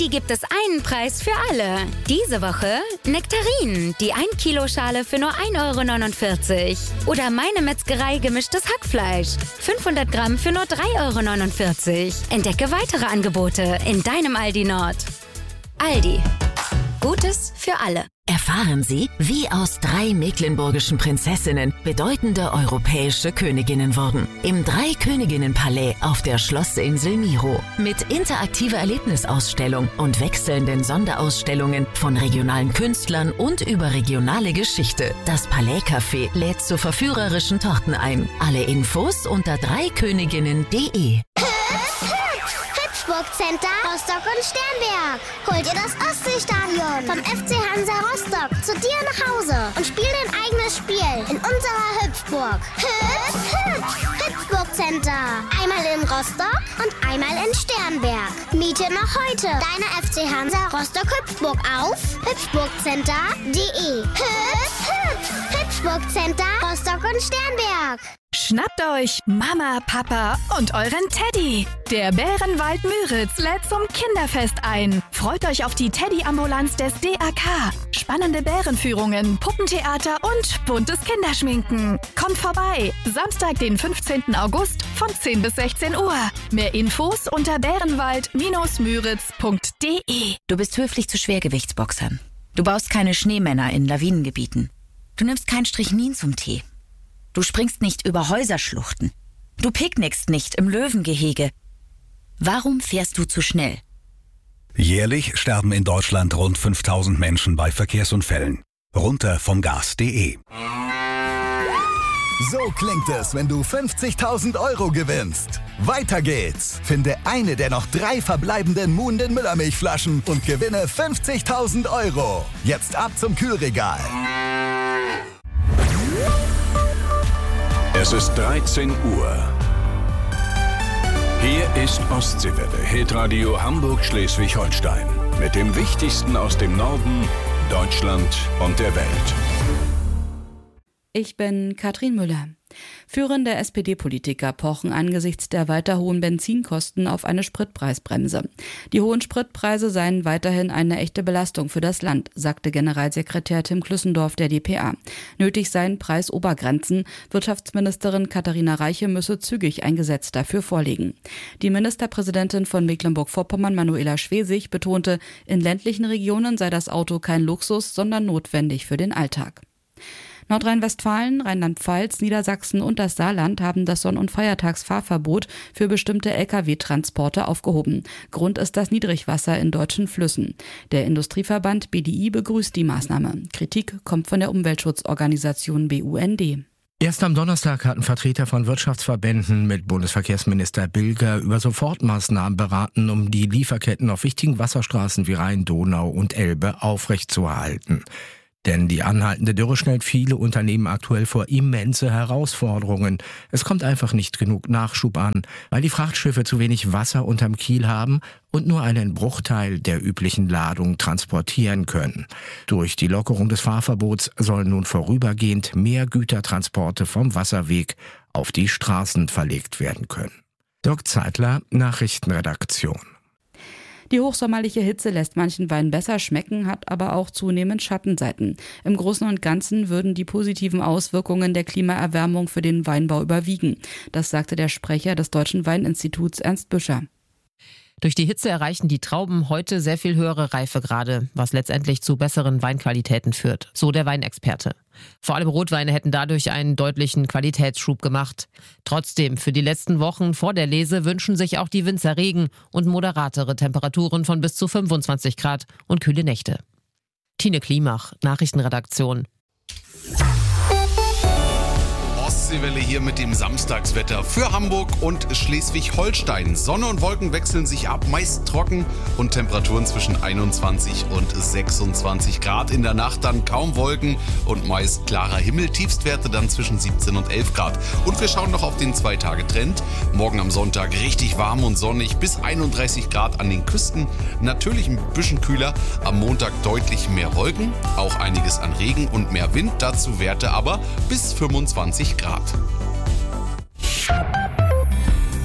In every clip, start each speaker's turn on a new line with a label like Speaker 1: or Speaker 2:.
Speaker 1: Aldi gibt es einen Preis für alle. Diese Woche Nektarinen, die 1 Kilo Schale für nur 1,49 €. Oder Meine Metzgerei gemischtes Hackfleisch, 500 Gramm für nur 3,49 €. Entdecke weitere Angebote in deinem Aldi Nord. Aldi. Gutes für alle.
Speaker 2: Erfahren Sie, wie aus 3 mecklenburgischen Prinzessinnen bedeutende europäische Königinnen wurden. Im 3-Königinnen-Palais auf der Schlossinsel Miro. Mit interaktiver Erlebnisausstellung und wechselnden Sonderausstellungen von regionalen Künstlern und überregionale Geschichte. Das Palais-Café lädt zu verführerischen Torten ein. Alle Infos unter 3königinnen.de.
Speaker 3: Center, Rostock und Sternberg. Hol dir das Ostseestadion vom FC Hansa Rostock zu dir nach Hause und spiel dein eigenes Spiel in unserer Hüpfburg. Hüpfburg Center. Einmal in Rostock und einmal in Sternberg. Miete noch heute deine FC Hansa Rostock Hüpfburg auf hüpfburgcenter.de. Hüpfburg Center, Rostock und Sternberg.
Speaker 4: Schnappt euch Mama, Papa und euren Teddy. Der Bärenwald Müritz lädt zum Kinderfest ein. Freut euch auf die Teddy-Ambulanz des DAK. Spannende Bärenführungen, Puppentheater und buntes Kinderschminken. Kommt vorbei. Samstag, den 15. August von 10 bis 16 Uhr. Mehr Infos unter bärenwald-müritz.de.
Speaker 5: Du bist höflich zu Schwergewichtsboxern. Du baust keine Schneemänner in Lawinengebieten. Du nimmst kein Strychnin zum Tee. Du springst nicht über Häuserschluchten. Du picknickst nicht im Löwengehege. Warum fährst du zu schnell?
Speaker 6: Jährlich sterben in Deutschland rund 5000 Menschen bei Verkehrsunfällen. Runter vom Gas.de.
Speaker 7: So klingt es, wenn du 50.000 € gewinnst. Weiter geht's. Finde eine der noch 3 verbleibenden Muhnden Müllermilchflaschen und gewinne 50.000 €. Jetzt ab zum Kühlregal.
Speaker 8: Es ist 13 Uhr. Hier ist Ostseewelle, Hitradio Hamburg-Schleswig-Holstein. Mit dem Wichtigsten aus dem Norden, Deutschland und der Welt.
Speaker 9: Ich bin Katrin Müller. Führende SPD-Politiker pochen angesichts der weiter hohen Benzinkosten auf eine Spritpreisbremse. Die hohen Spritpreise seien weiterhin eine echte Belastung für das Land, sagte Generalsekretär Tim Klüssendorf der dpa. Nötig seien Preisobergrenzen. Wirtschaftsministerin Katharina Reiche müsse zügig ein Gesetz dafür vorlegen. Die Ministerpräsidentin von Mecklenburg-Vorpommern, Manuela Schwesig, betonte, in ländlichen Regionen sei das Auto kein Luxus, sondern notwendig für den Alltag. Nordrhein-Westfalen, Rheinland-Pfalz, Niedersachsen und das Saarland haben das Sonn- und Feiertagsfahrverbot für bestimmte Lkw-Transporte aufgehoben. Grund ist das Niedrigwasser in deutschen Flüssen. Der Industrieverband BDI begrüßt die Maßnahme. Kritik kommt von der Umweltschutzorganisation BUND.
Speaker 10: Erst am Donnerstag hatten Vertreter von Wirtschaftsverbänden mit Bundesverkehrsminister Bilger über Sofortmaßnahmen beraten, um die Lieferketten auf wichtigen Wasserstraßen wie Rhein, Donau und Elbe aufrechtzuerhalten. Denn die anhaltende Dürre stellt viele Unternehmen aktuell vor immense Herausforderungen. Es kommt einfach nicht genug Nachschub an, weil die Frachtschiffe zu wenig Wasser unterm Kiel haben und nur einen Bruchteil der üblichen Ladung transportieren können. Durch die Lockerung des Fahrverbots sollen nun vorübergehend mehr Gütertransporte vom Wasserweg auf die Straßen verlegt werden können. Dirk Zeitler, Nachrichtenredaktion.
Speaker 9: Die hochsommerliche Hitze lässt manchen Wein besser schmecken, hat aber auch zunehmend Schattenseiten. Im Großen und Ganzen würden die positiven Auswirkungen der Klimaerwärmung für den Weinbau überwiegen. Das sagte der Sprecher des Deutschen Weininstituts Ernst Büscher.
Speaker 11: Durch die Hitze erreichen die Trauben heute sehr viel höhere Reifegrade, was letztendlich zu besseren Weinqualitäten führt, so der Weinexperte. Vor allem Rotweine hätten dadurch einen deutlichen Qualitätsschub gemacht. Trotzdem, für die letzten Wochen vor der Lese wünschen sich auch die Winzer Regen und moderatere Temperaturen von bis zu 25 Grad und kühle Nächte. Tine Klimach, Nachrichtenredaktion.
Speaker 12: Ostseewelle hier mit dem Samstagswetter für Hamburg und Schleswig-Holstein. Sonne und Wolken wechseln sich ab, meist trocken und Temperaturen zwischen 21 und 26 Grad. In der Nacht dann kaum Wolken und meist klarer Himmel. Tiefstwerte dann zwischen 17 und 11 Grad. Und wir schauen noch auf den 2-Tage-Trend. Morgen am Sonntag richtig warm und sonnig bis 31 Grad an den Küsten. Natürlich ein bisschen kühler. Am Montag deutlich mehr Wolken, auch einiges an Regen und mehr Wind. Dazu Werte aber bis 25 Grad.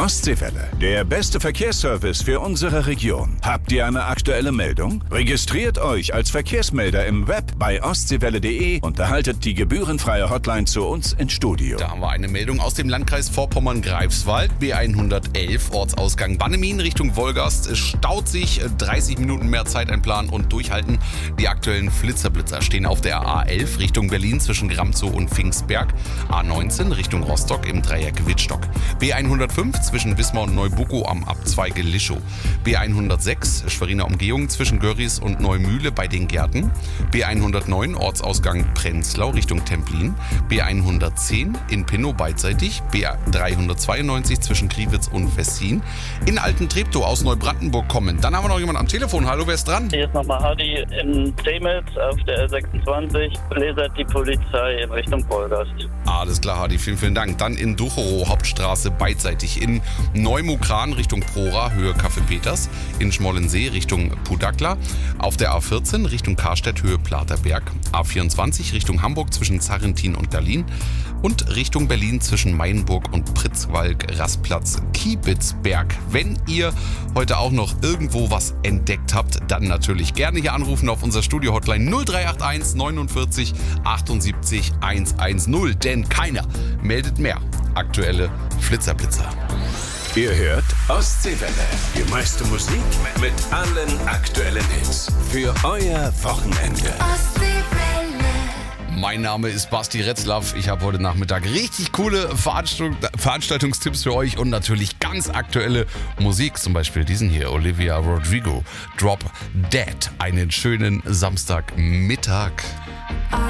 Speaker 8: Ostseewelle, der beste Verkehrsservice für unsere Region. Habt ihr eine aktuelle Meldung? Registriert euch als Verkehrsmelder im Web bei ostseewelle.de und erhaltet die gebührenfreie Hotline zu uns ins Studio.
Speaker 12: Da haben wir eine Meldung aus dem Landkreis Vorpommern-Greifswald. B111, Ortsausgang Bannemin Richtung Wolgast. Es staut sich, 30 Minuten mehr Zeit einplanen und durchhalten. Die aktuellen Flitzer stehen auf der A11 Richtung Berlin zwischen Gramzow und Pfingstberg. A19 Richtung Rostock im Dreieck Wittstock. B105 zwischen Wismar und Neubuckow am Abzweige Lischow. B106 Schweriner Umgehung zwischen Görries und Neumühle bei den Gärten. B109 Ortsausgang Prenzlau Richtung Templin. B110 in Pinnow beidseitig. B392 zwischen Kriwitz und Wessin. In Altentreptow aus Neubrandenburg kommen. Dann haben wir noch jemanden am Telefon. Hallo, wer ist dran?
Speaker 13: Hier ist nochmal Hardy in Demitz auf der R26. Lasert die Polizei in Richtung Wolgast.
Speaker 12: Alles klar, Hardy. Vielen, vielen Dank. Dann in Ducherow, Hauptstraße beidseitig. In Neumukran Richtung Prora, Höhe Café Peters. In Schmollensee Richtung Pudakla. Auf der A14 Richtung Karstedt, Höhe Platerberg. A24 Richtung Hamburg zwischen Zarrentin und Berlin. Und Richtung Berlin zwischen Mainburg und Pritzwalk, Rastplatz, Kiebitzberg. Wenn ihr heute auch noch irgendwo was entdeckt habt, dann natürlich gerne hier anrufen auf unser Studio-Hotline 0381 49 78 110. Denn keiner meldet mehr aktuelle Flitzerblitzer.
Speaker 8: Ihr hört Ostseewelle. Die meiste Musik mit allen aktuellen Hits. Für euer Wochenende.
Speaker 12: Mein Name ist Basti Retzlaff. Ich habe heute Nachmittag richtig coole Veranstaltungstipps für euch und natürlich ganz aktuelle Musik. Zum Beispiel diesen hier, Olivia Rodrigo, Drop Dead. Einen schönen Samstagmittag.